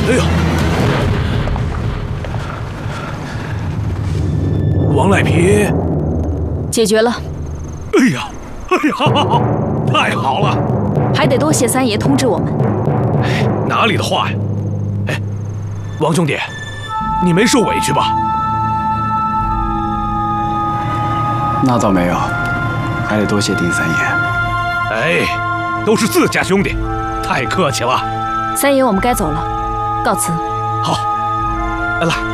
哎呦，王赖皮解决了。 哎呀，太好了！ 还得多谢三爷通知我们。 哪里的话呀！哎，王兄弟，你没受委屈吧？ 那倒没有，还得多谢丁三爷。 哎，都是自家兄弟，太客气了。 三爷，我们该走了，告辞。 好，来。